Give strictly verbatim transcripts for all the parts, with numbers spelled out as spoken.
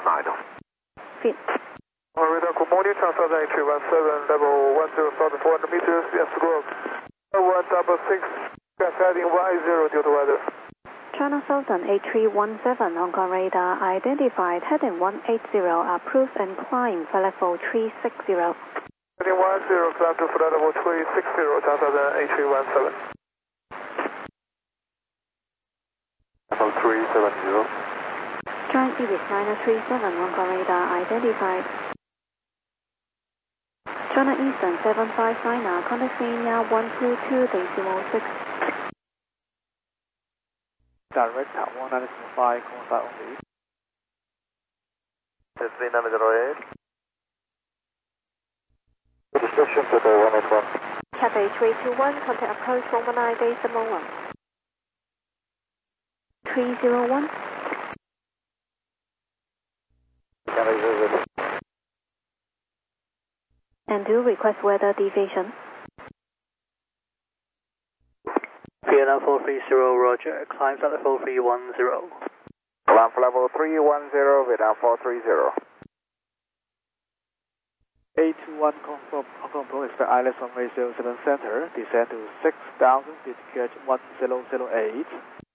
nine. Fit. Radar, good morning, China Southern eight three one seven, level one zero thousand four hundred meters, yes, growth. one double six, gas heading one eight zero due to weather. China Southern eight three one seven, Hong Kong radar identified heading one eight zero, approved and climb flight level three six zero. Heading one zero, climb to flight level three six zero, China Southern eight three one seven. Level three seven zero. Joint Ibis nine three seven, Hong Kong radar identified. China Eastern seven five nine, contact Kenya one two two decimal six. Direct one nine five, contact only. three nine zero eight. Description to the one eight one. Cathay three two one, contact approach one one nine decimal one. three zero one. And do request weather deviation. Vietnam four three zero, roger. Climb flight level three one zero. Climb flight level three one zero, Vietnam four three zero. eight two one confirm, Hong Kong Pro, expect I L S on Way zero seven center, descend to six thousand, dispatch one zero zero eight.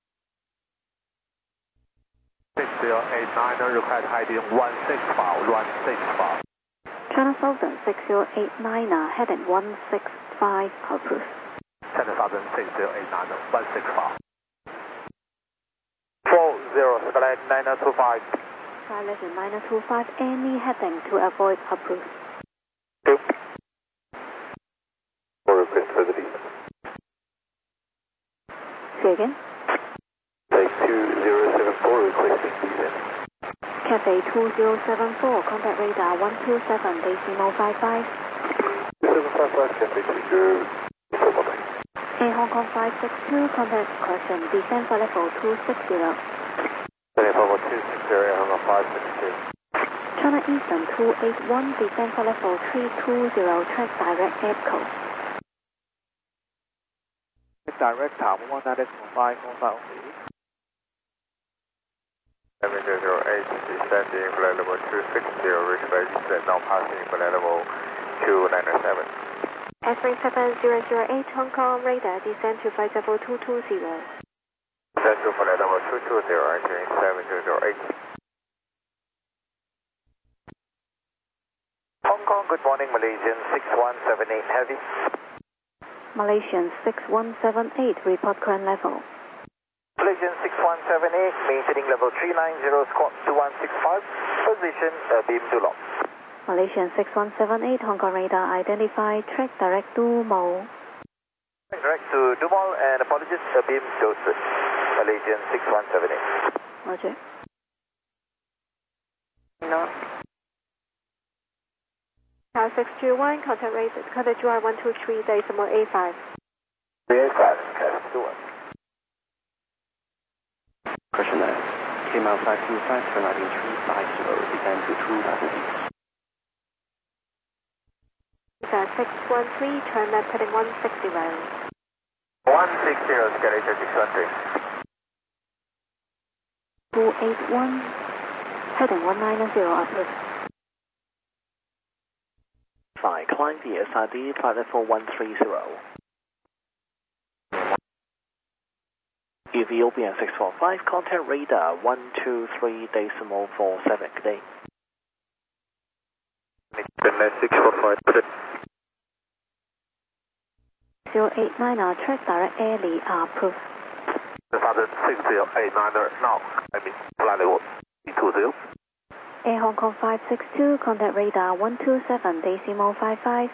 six zero eight nine, request heading one six five, one six five. China Southern six zero eight nine, heading one six five, approved. China Southern six zero eight nine, one six five. four zero, select nine two five. Flight level nine two five, any heading to avoid approved. Two. For request for the descent. Say again. Take two zero seven four, requesting descent. Cathay two zero seven four, contact radar one two seven decimal five five. two seven five five, Cathay two zero four. A Hong Kong five six two, contact question, descend for level two six zero. Cathay Bravo two six zero, Hong Kong five six two. China Eastern two eight one, descend for level three two zero, track direct air code. Direct one nine five, contact only. seven zero zero eight, descending flight level two six zero, reach by descent, now passing flight level two nine seven. X ray seven zero zero eight, Hong Kong radar, descend to flight level two two zero. Descend to flight level two two zero, entering seven zero zero eight. Hong Kong, good morning, Malaysian six one seven eight, heavy. Malaysian six one seven eight, report current level. Malaysian six one seven eight, maintaining level three nine zero, squawk two one six five, position, uh, beam too long. Malaysian six one seven eight, Hong Kong radar identified, track direct to Mo. Direct to Dumal, and apologies, uh, beam Joseph. Malaysian six one seven eight. Roger. No. Tower six two one, contact rate, contact G R one two three, decimal eight five. three eight five, okay, two one. Question nine. K M L five two five, turn out in three five zero, descend to two thousand feet. six one three, turn left heading one six zero. one six zero, Skeletor six one three. two eight one, heading one nine zero, approved. Fly, climb V S I D, flight level one three zero. Ethiopian six four five, contact radar one two three decimal four seven, good day. six four five, zero eight nine, track direct air lead, approved. The Southern six zero eight nine, now, I mean, flight level two zero. Air Hong Kong five six two, contact radar one two seven decimal five five.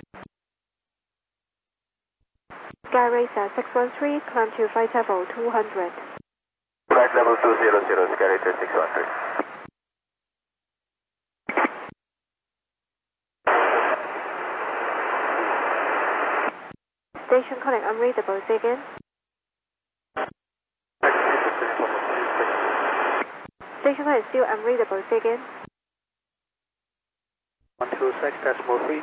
Sky Racer six one three, climb to flight level two hundred. Flight level two zero zero, Skeletor six one three. Station calling unreadable, say again. Station call is still unreadable, say again. one two six decimal three.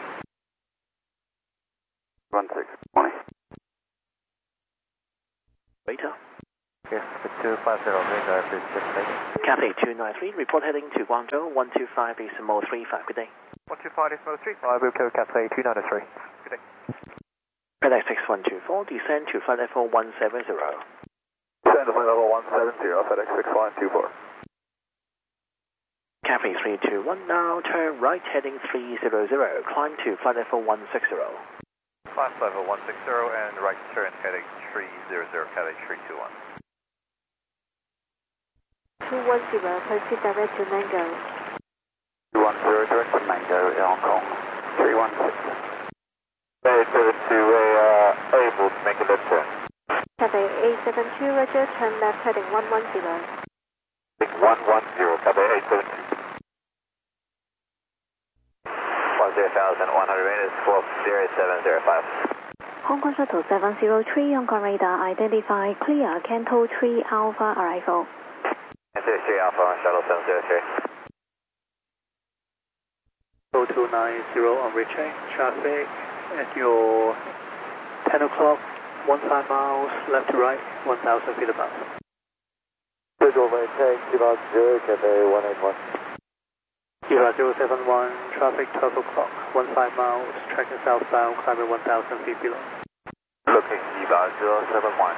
one six, morning. Waiter. Yes, two five zero, radar airbus six eight. Cathay two nine three, report heading to Guangzhou, one two five decimal three five, good day. one two five decimal three five, we'll go Cathay two nine three. Good day. FedEx six one two four, descend to flight level one seven zero. Descend to flight level one seven zero, FedEx six one two four. Cathay three two one, now turn right heading three zero zero, climb to flight level one six zero. Climb level one six zero and right turn heading three zero zero, Cathay three two one. two one zero, proceed direct to Mango. two one zero, direct to Mango, Hong Kong, three one six. eight seven two, uh, able to make a left turn. Cathay eight seven two, roger, turn left heading one one zero. one one zero, Cathay eight seven two. one thousand one hundred meters, four zero seven zero five. Hong Kong Shuttle seven zero three, Hong Kong radar, identify, clear, Canto three Alpha arrival. zero three Alpha, Shuttle seven zero three. two nine zero on recheck, traffic at your ten o'clock, fifteen miles, left to right, one thousand feet above. Visual maintain, T minus zero, Cathay one eight one. Kira zero seven one, traffic twelve o'clock, fifteen miles, tracking southbound, climbing one thousand feet below. Looking Kira zero seven one.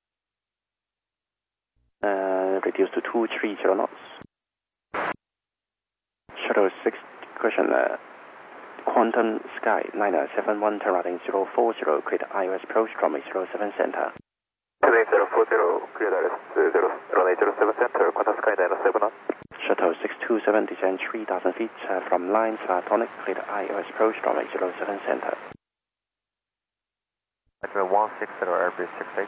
Uh, reduce to two three zero knots. Shuttle six, question, uh, Quantum Sky nine seven one, turn right zero four zero, create I O S approach from zero seven center. Today zero four zero, clear that is zero, runway zero seven center, Quantum Sky nine seven one. Shuttle six two seven, descend three thousand feet uh, from line Platonic, clear I O S approach from zero seven center. one six zero, airbus six eight.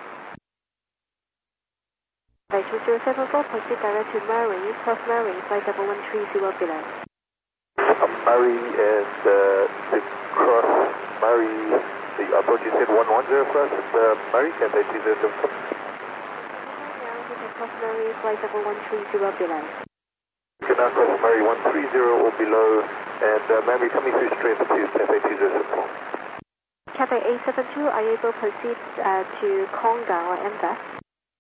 Flight two zero seven four, proceed direct to Murray, South Murray, flight level one three zero below. Murray and uh, the cross Murray, the approach you said one one zero first, and uh, Murray, Cathay two zero seven four. Now to take South Murray, flight level one three zero below. You can now cross Murray one three zero or below, and uh, Murray coming through straight to Cathay two zero seven four. Cathay eight seven two, are you able to proceed uh, to Conga or M V A S?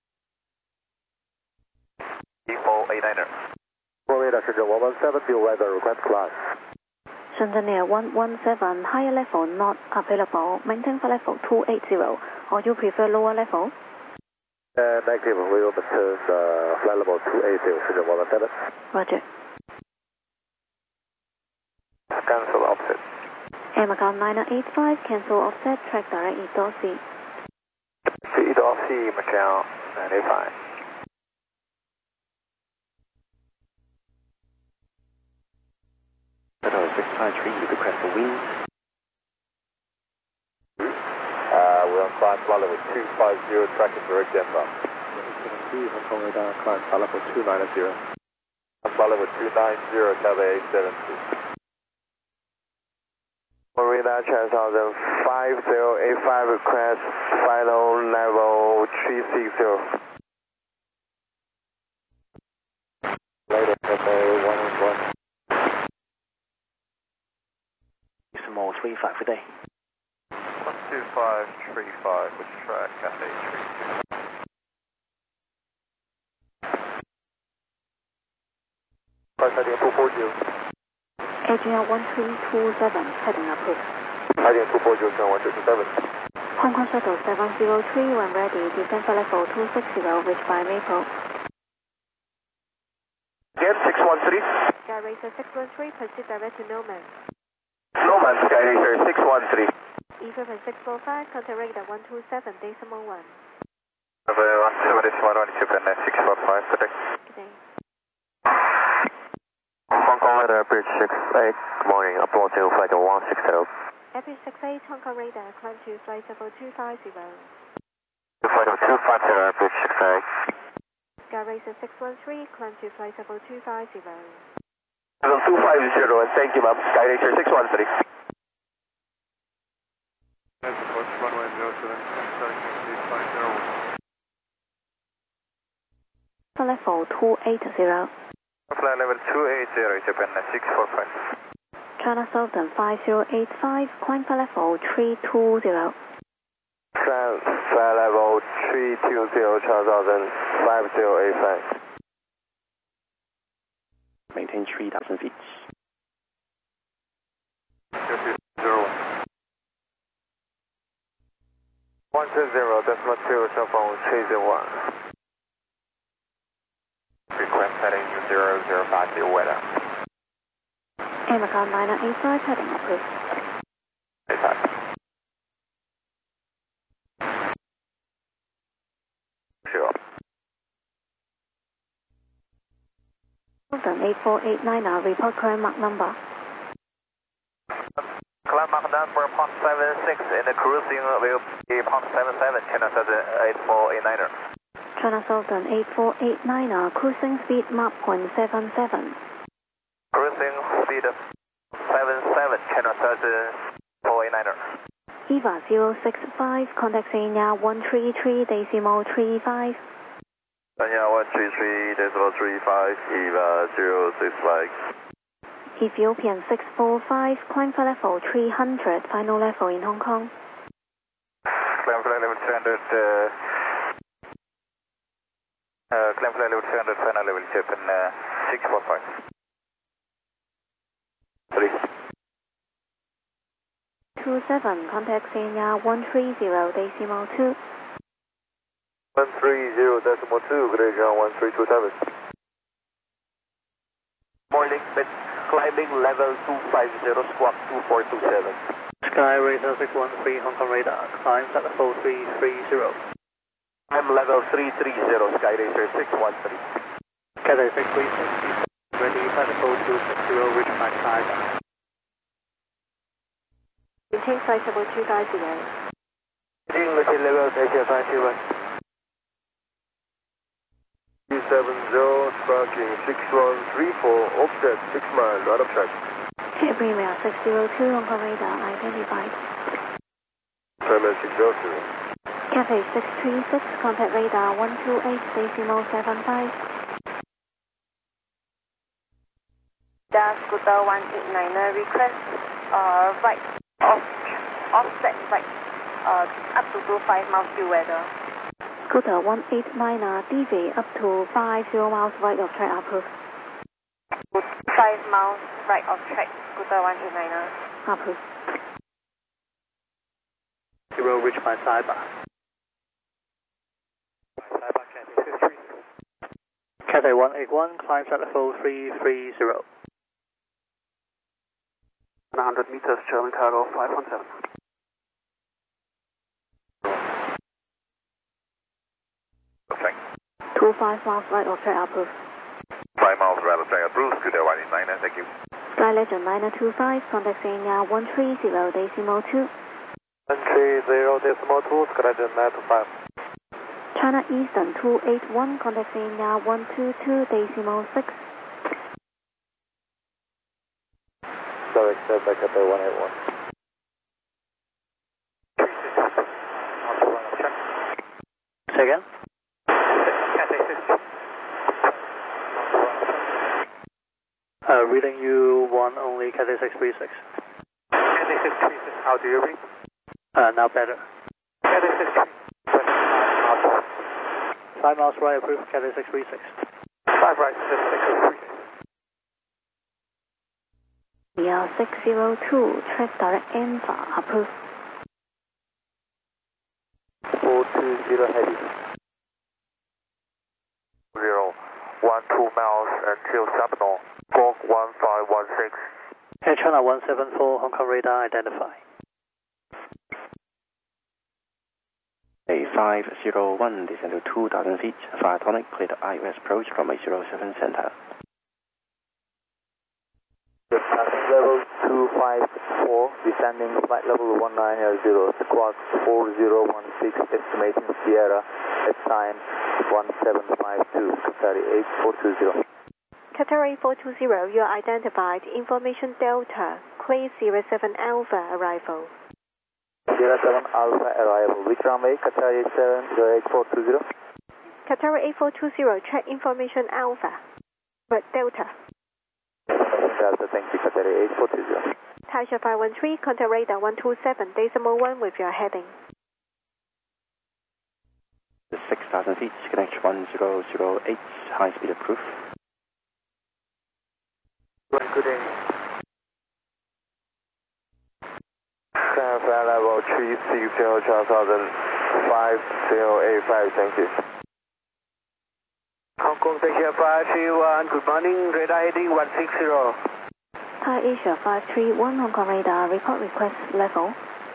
E four eight niner. four radar, Shenzhen one one seven, fuel weather, request class. Shenzhen Air one one seven, higher level not available, maintain for level two eight zero, or you prefer lower level? Uh, negative, we will maintain uh, flight level two eight zero, Shenzhen one one seven. Roger. Cancel offset. Air Macau nine eight five, cancel offset, track direct E D O C. E D O C, Macau nine eight five. Shuttle six five three, you request for wind. Uh, we're on climb flight level two five zero, tracking direct Denver. Hong Kong radar, climb flight level two nine zero. Flight level two nine zero, Cathay eight seven two. Marina Trans Thousand five zero eight five, request final level three six zero. Later, Cathay one eight one. Decimal three five, good day. one two five three five, which track, Cathay three two. Heading two four zero. Adrian one three two seven, heading approved. Heading two four zero, one two two seven. Hong Kong Shuttle seven zero three, when ready, descend for level two six zero, reach by Maple. Again, six one three. Sky Racer six one three, proceed direct to Noman. Noman, Sky Racer six one three. E seven six four five, contact radar one two seven, decimal one. one seven one one, Japan six four five, good day. Good day. Hong Kong radar, bridge six eight, good morning, upload to flight one six zero. Airfield six eight, Hong Kong radar, climb to flight level two five zero. Flight level two five zero, bridge six eight. Sky Racer six one three, climb to flight level two five zero. Level two five zero, and thank you, ma'am. Sky Racer six one three. Approach runway zero seven, starting two five zero. For level two eight zero. Flight level two eight zero, Japan six four five. China Southern five zero eight five, climb for level three two zero. Transfer level three two zero, Charles Thousand, five zero eight five. Maintain three thousand feet. one two zero, decimal two, cell phone three zero one. Request heading zero zero five zero weather. Amazon niner eight five heading approved. eight five. Sure. Southern eight four eight nine, report current Mach number. Climb Mach number Mach seven six and the cruising will be Mach seven seven, China Southern eight four eight nine. China Southern eight four eight nine, cruising speed Mach point seven seven. Cruising speed seven seven, China Southern four eight nine. EVA zero six five, contact Sanya one three three decimal three five. Sanya one three three decimal three five, EVA zero six five. Ethiopian six four five, climb for level three hundred, final level in Hong Kong. Climb flight level three hundred, uh, uh, climb flight level three hundred, final level Japan uh, six four five. Three. two seven, contact Sanya one three zero decimal two. one three zero decimal two, Grade one three two seven. Morning, bed climbing level two five zero, squawk two four two seven. Sky radar six one three, Hong Kong radar, climb at level three three zero. I'm level three three zero, Sky Racer six one three. Cathay six three six, ready at level two six zero, reach my side. Maintain flight level two five zero. English level Asia five two one. three seven zero, tracking six one three four, offset six miles, right of track. Hit Premier six zero two, Hong Kong radar identified. Premier six zero two. Cathay six three six, contact radar one two eight decimal seven five. Dash Scooter one eight nine, request uh, right off, offset right uh, up to two five miles due weather. Scooter one eight nine, D V up to five zero miles right of track approved. five miles right of track, Scooter one eight nine. Approved. Zero, reach my sidebar. Sidebar Cathay six three six. Cathay one eight one, climbs at level three three zero. one hundred meters, German cargo five one seven. Okay. two five miles right of track approved. five miles right of track approved, Scooter one eight nine, thank you. Sky Legend niner two five, contact Sanya one three zero decimal two. one three zero decimal two, Sky Legend nine two five. China Eastern two eight one, contact Sanya one two two decimal six. Sorry, step back at the one eight one. Say again? Uh, reading you one only, Cathay six three six. Cathay six three six, how do you read? Uh, now better. Cathay six three six. Five miles right approved, Cathay six three six. Five right, six three six. We are six zero two, track direct Alpha approved. four two zero heavy. Zero, one two miles until Sabno, Fog one five one six. Air China one seven four, Hong Kong radar identify. A five zero one, descend to two thousand feet, via tonic, clear the I O S approach from eight zero seven center. Level two five four, descending flight level one nine zero, squawk four zero one six, estimating Sierra, at sign one seven five two, Qatar eight four two zero. Qatar eight four two zero, you are identified. Information Delta, clear zero seven Alpha arrival. zero seven Alpha arrival, which runway? Qatar eight seven zero eight four two zero. Qatar eight four two zero, check information Alpha. But Delta. Delta, thank you, Qatar eight four two zero. Taisha five one three, contact radar one two seven, decimal one with your heading. thousand feet, connect one zero zero eight, high speed approved. Good day. Flight level three six zero, twelve thousand, five zero eight five, thank you. Hong Kong Asia five three one, good morning, radar heading one six zero. Thai Asia five three one, Hong Kong radar, report request level.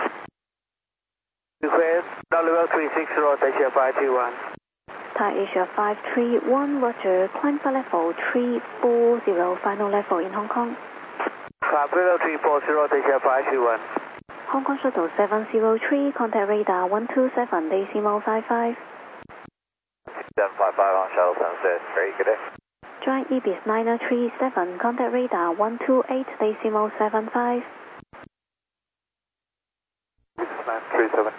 Request level three six zero, Thai Asia five three one. Thai Asia five three one, roger, climb for level three four zero, final level in Hong Kong. Climb level three four zero, Thai Asia five three one. Hong Kong Shuttle seven zero three, contact radar one two seven, decimal five five. seven five five on shuttle sunset, very good day. Join Ibis nine three seven, contact radar one two eight, decimal seven five. nine three seven.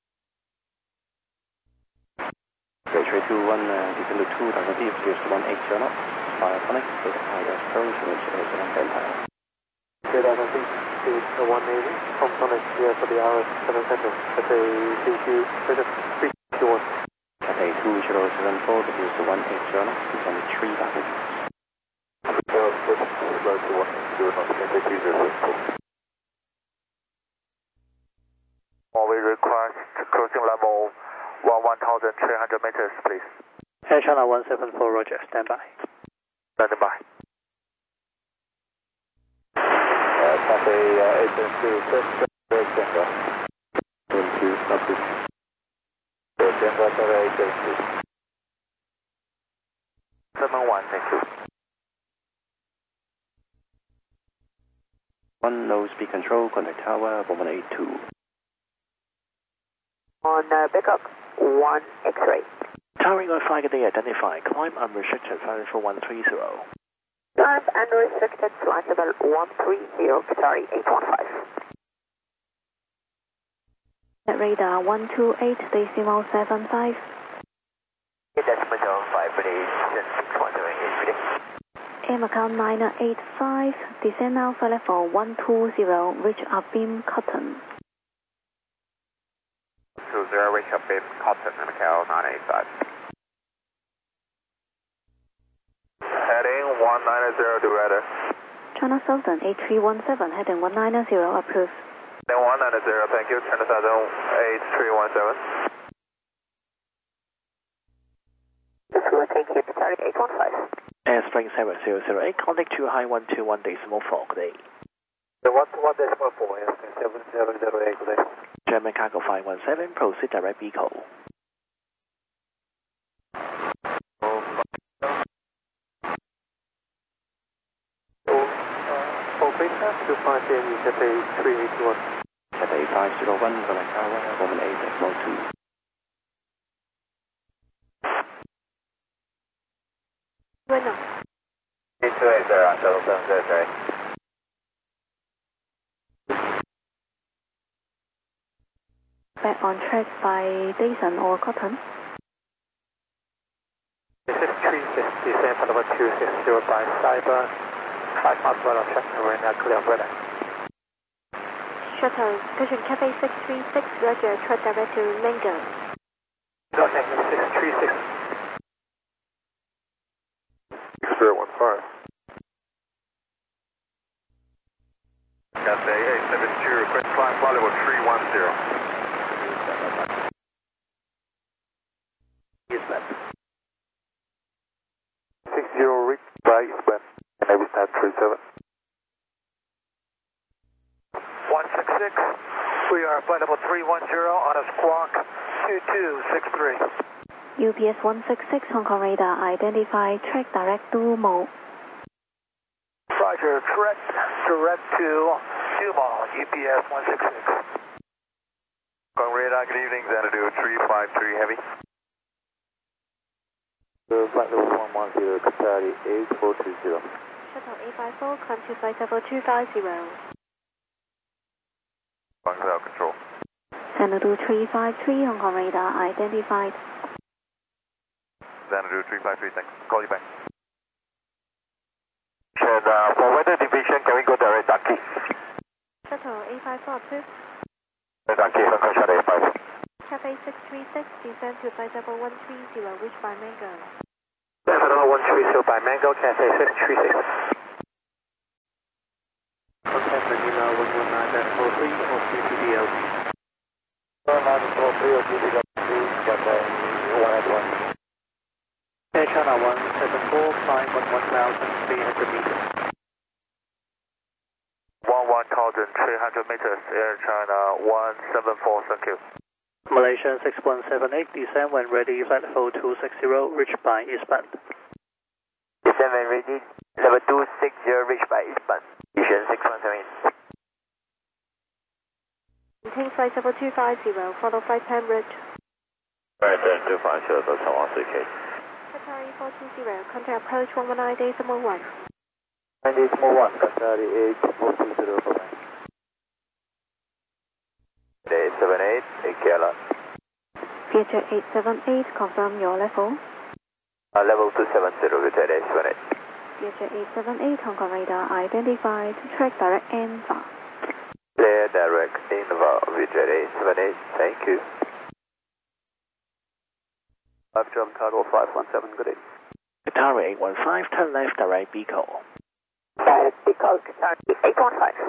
Go three two one, uh, descend to two thousand feet, clears to one eight zero knots, fire connect, with I S approach, zero zero seven Delta. two thousand feet, speed one eighty, from Sonic here for the R S seven Center, at a D Q, three two one. Cathay two zero seven four, clears to one eight zero knots, descend to three thousand feet. All we request cruising level one one thousand three hundred meters, please. Air Channel one seven four, roger, stand by. Standing by. Uh, Cathay uh, eight seven two, first Denver. One two, copy. Denver, Cathay eight seven two. seven one, thank you. One low speed control, contact tower one one eight two. On uh, backup, one X-ray. Towering on flight day identified, climb unrestricted, flight level one three zero. Climb unrestricted, flight level one three zero, sorry, eight one five. At radar one two eight, decimal seven five. Decimal seven five, please. six one seven eight, Air Macau nine eight five, descend now for level one two zero, reach Abim Cotton. two zero, reach up in Cotton, Macau nine eight five. Heading one nine zero to radar. China Southern eight three one seven, heading one nine zero, approved. Then one nine zero, thank you. China Southern eight three one seven. Thank you, sorry, eight one five. Air Spring seven zero zero eight, contact two high one two one decimal four, good day. The one one decimal four, yes, seven zero zero eight, good day. German Cargo five one seven, proceed direct vehicle. Operator, two five J M U, Cathay three eight one. Cathay five zero one, contact tower one one eight decimal two. Bueno. eight two eight zero on shuttle sunset, right? Back on track by Dason or Cotton. This is three fifty, descend for level two six zero by Cyber, five miles right on track, and we're now clear of radar. Shuttle, Vision Cathay six three six, roger, track direct to Mango. Okay, six three six. six zero one five. Cathay eight seven two, request climb flight level three one zero. Yes, ma'am. six zero, reach by Eastman, and Navy Stat three seven. one six six, we are flight level three one zero on a squawk two two six three. U P S one six six, Hong Kong radar, identify track direct to Mo. Roger, correct, direct to Dumo, U P S one six six. Hong Kong radar, good evening, Xanadu three five three heavy. Flight level one one zero, Cathay eight four two zero. Shuttle eight five four, climb to flight level two five zero. Bangzhou control. Xanadu three five three, Hong Kong radar, identified. Xanadu three five three, thanks. Call you back. And uh, for weather division, can we go direct Daki? Shuttle eight five four, approved. Daki, Hong Kong Shuttle eight five four. Cathay six three six, descend to flight level one three zero, reached by Mango. Flight level one three zero by Mango, Cathay six three six. Contact Manila one one nine decimal three or C P D L. one nine decimal three or C P D L, Cathay one eight one. Air China one seven four, climb on one thousand three hundred meters. one one thousand three hundred meters, Air China one seven four, thank you. Malaysian six one seven eight, descend when ready, flight level two six zero, reached by eastbound. Descend when ready, level two six zero, reached by eastbound. Malaysian six one seven eight. Maintain flight level two five zero, follow flight ten bridge. Right then, two five zero, that's one C K. Qatari four two zero, contact approach one one nine decimal one. nine decimal one, Qatari eight four two zero, bye-bye. eight seven eight, eight K L R. Vietjet eight seven eight, confirm your level. Uh, level two seven zero, Vietjet eight seven eight. Vietjet eight seven eight, Hong Kong radar identified, track direct and V A. Clear direct Innova, Vietjet eight seven eight, thank you. five German cargo five one seven, good day. Qatari eight one five, turn left, direct B call. Direct B call, Qatari eight one five.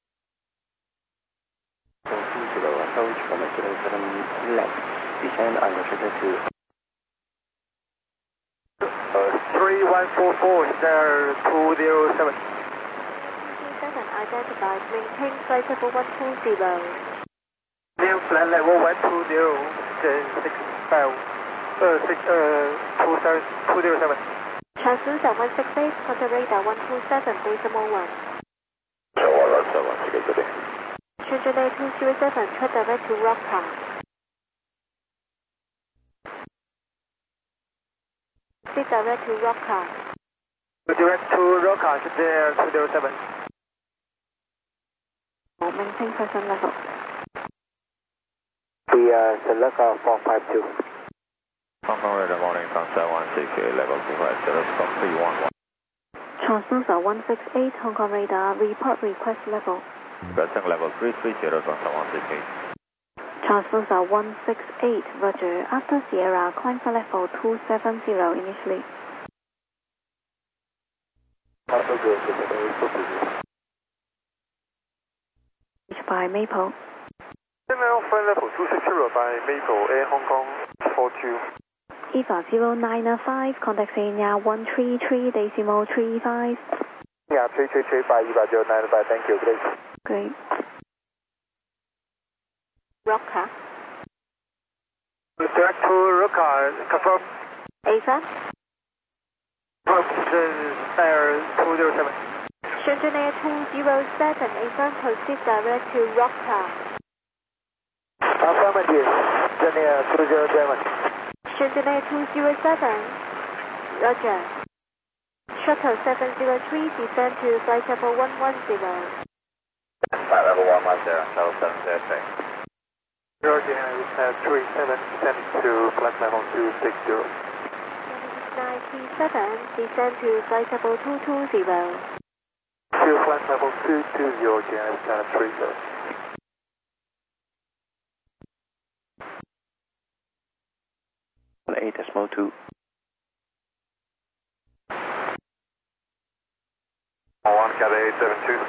two zero, approach from zero seven left, descend unrestricted to three one four four, star two zero seven. seven identified, maintain flight level one two zero. New flight level one two zero, six five, uh, six, uh, two seven, two zero seven. Transducer one six eight, contact radar one two seven, decimal one. one seven, good day. Shenzhen two zero seven, track direct to Rockcar. Speed direct to Rockcar. Direct to Rockcar, there two zero seven. Maintain present level. We are Selaka four five two. Hong Kong radar morning, Sunset one C K, level two five zero, stop three one one. Transducer one six eight, Hong Kong radar, report request level. Gurcheng level three three zero, Sunset one C K. Transducer one six eight, Roger, after Sierra, climb for level two seven zero initially. Reached by Maple. Now flight level two six zero by Maple, Air Hong Kong four two. EVA zero nine five, contact Sierra one three three, decimal three five. Yeah, three three three by EVA zero nine five, thank you, great. Great. Rockcar. Direct to Rockcar, confirm. Ava. Position Air two zero seven. Shenzhen Air two zero seven, Ava, proceed direct to Rockcar. Affirmative, Shenzhen Air two zero seven. Shenzhen Air two zero seven, Roger. Shuttle seven zero three, descend to flight level one one zero. Flight level one one zero, level seven zero three. Roger, uh, three seven, descend to flight level two six zero. nine three seven, descend to flight level two two zero. To flight level two two zero, G N S uh, three zero. eight decimal two. one Cathay eight seven two.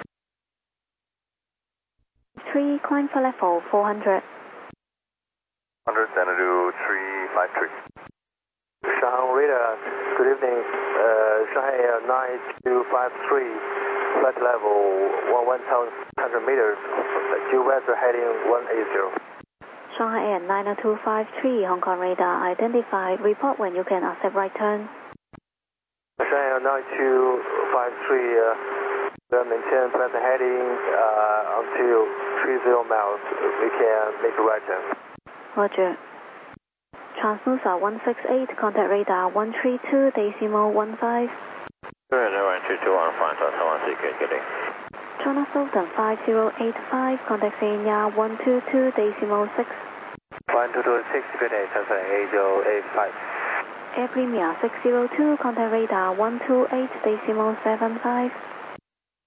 three, climb for level four hundred. one hundred, Xanadu three five three. Shanghai radar, good evening. Uh, Shanghai Air nine two five three, flight level one thousand meters, due west heading one eight zero. Shanghai Air nine two five three, Hong Kong radar identified. Report when you can accept right turn. Shanghai Air nine two five three, uh, will maintain flight heading uh, until three zero miles. We can make a right turn. Roger. Transducer one six eight, contact radar one three two, decimal one five. Radar one three two one five, one C K, good day. China Southern five zero eight five, contact Senya one two two, decimal six. one two two six, good day, Southern eight zero eight five. Air Premier six zero two, contact radar one two eight, decimal seven five.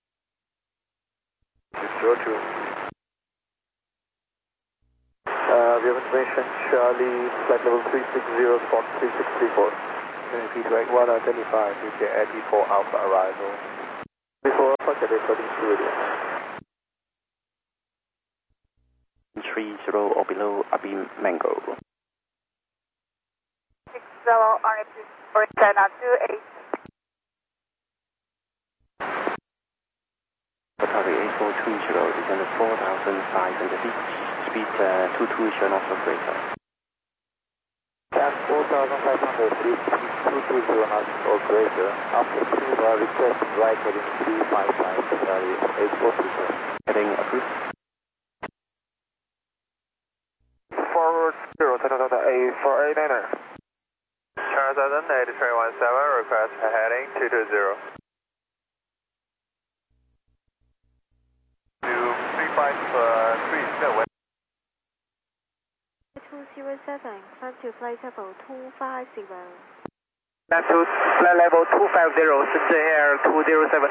six zero two. Uh, Uh, we have information, Charlie, flight level three six zero, squawk three six three four. P two eight one identified, U K eighty-four Alpha arrival. Before Fokker recording to radio. three zero or below Abim Mango. six zero R F for China two eight. Qatari eight four two zero, descend at four thousand five hundred feet, speed uh, two two zero knots operator. At four thousand five hundred feet, two two zero knots operator. After two, uh, request right heading three five five, Qatari eight four two zero. Heading approved. Forward zero, Tata Tata A four eight niner. Charles Island eighty-three one seven, request heading two two zero. three five three, no way. two zero seven, climb to flight level two five zero. Left to flight level two five zero, Shenzhen Air two zero seven.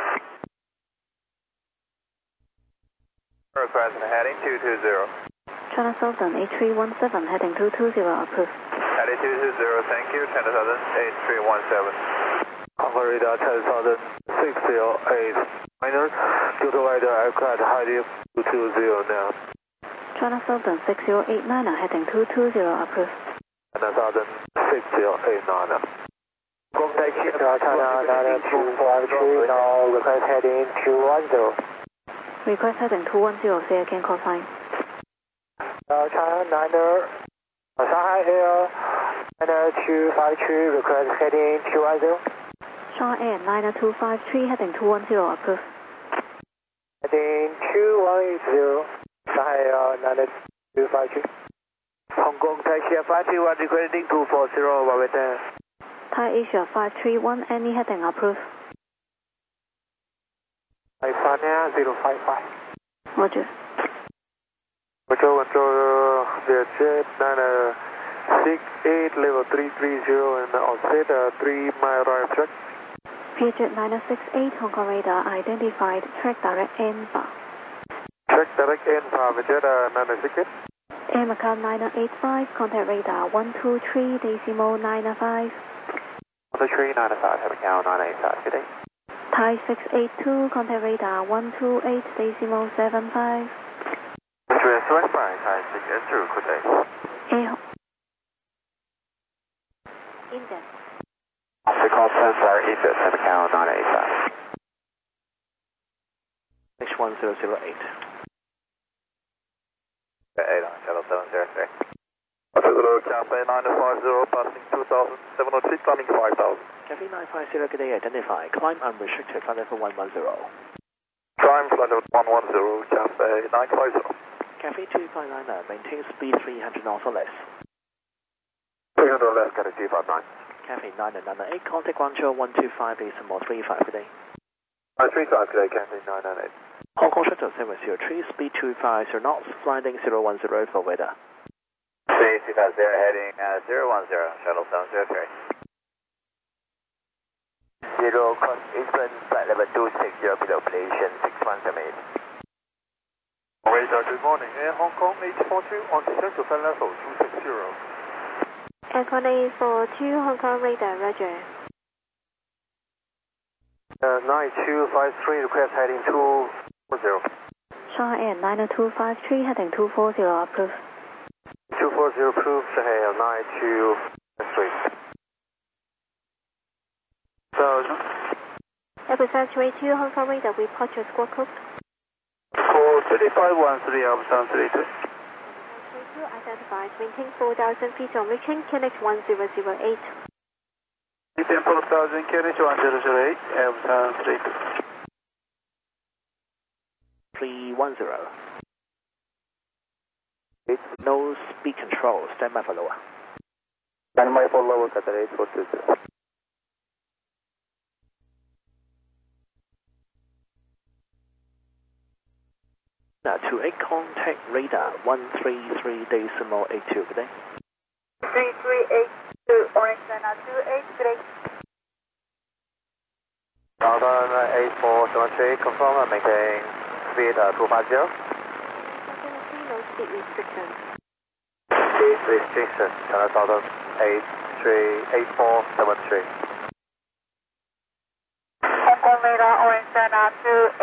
Request heading two two zero. China Southern eight three one seven, heading two two zero, approved. Heading two two zero, thank you. China Southern eight three one seven. Concord radar China Southern six zero eight. Minor, due to weather aircraft heading two two zero now. China Southern six zero eight nine, heading two two zero, approved. China Southern six zero eight nine. Contact China nine two five three, now request heading two one zero. Request heading two one zero, say again, call sign. Uh, China niner, Shanghai Air nine two five three, request heading two one zero. Shanghai Air nine two five three, heading two one zero, approved. Heading two one zero, Shanghai Air nine two five three. Hong Kong Taxi five three one, requesting two four zero, one way ten. Thai Asia five three one, any heading, approved. California zero five five. Roger. Control, control, Vietjet nine six eight, level three three zero, and offset uh, three mile right track. Vietjet nine six eight, Hong Kong radar identified, track direct N bar. Track direct N bar, Vietjet uh, nine six eight. Air Macau nine eight five, contact radar one two three, decimal nine five. one two three nine five, Macau nine eight five, good day. Thai six eight two, contact radar one two eight, decimal seven five. Select by Thai six eight two, good day. Air Index. The call signs are Index at Macau nine eight five. H one zero zero eight. eight on Shuttle seven zero three. Hello, Cafe nine five zero, passing two thousand seven hundred feet, climbing five thousand. Cafe nine five zero, good day, identify. Climb unrestricted, flight level one one zero. Climb flight level one one zero, Cafe nine five zero. Cafe two five nine, maintain speed three hundred knots or less. three hundred left, get a two five nine. Cafe nine nine eight, contact Guangzhou one two five, decimal three five, good day. nine three five, good day, Cafe nine nine eight. Hong Kong Shuttle seven zero three, speed two five zero knots, flying zero one zero for weather. Speed two five zero, heading uh, zero one zero, Shuttle seven zero three. Zero, cross Eastern, flight level two six zero, below operation six one seven eight. Radar, good morning. Air Hong Kong eight four two, on descent to flight level two six zero. Aircon eight four two, Hong Kong radar, roger. Uh, nine two five three, request heading two four zero. Shanghai Air nine two five three, heading two four zero, approved. two four zero, approved, Shanghai nine two five three. So, Episode three two, Hong Kong radar, report your squawk code. call three five one three, Alpha three two. three two identified, maintain four thousand feet on reaching, K N H one zero zero eight. Maintain four thousand, K N H one zero zero eight, Alpha three two. three one zero. No speed control, stand by for lower. Stand by for lower, Qatar eight four two zero. Now to eight, contact radar one three three, decimal eight two, good day. three three eight two, Orange China two eight, good day. Southern eight four seven three, confirm and maintain speed uh, two five zero. No speed restriction. This is Jason, China Southern eight three eight four seven three. Hong Kong radar, Orange China two